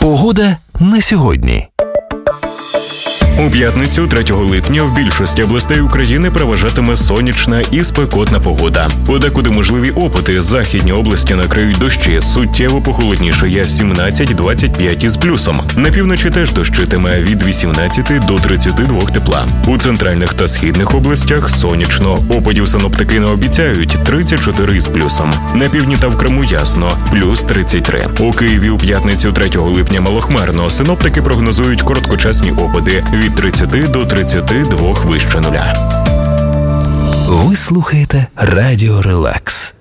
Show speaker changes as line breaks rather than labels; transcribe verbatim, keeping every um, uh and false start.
Погода на сьогодні.
У п'ятницю, третього липня, в більшості областей України переважатиме сонячна і спекотна погода. Подекуди можливі опади. Західні області накриють дощі. Суттєво похолоднішає сімнадцять-двадцять п'ять із плюсом. На півночі теж дощитиме від вісімнадцяти до тридцяти двох тепла. У центральних та східних областях сонячно. Опадів синоптики не обіцяють – тридцять чотири із плюсом. На півдні та в Криму ясно – плюс тридцять три. У Києві у п'ятницю, третього липня, малохмарно. Синоптики прогнозують короткочасні опади – від тридцяти до тридцяти двох вище нуля.
Ви слухаєте Радіо Релакс.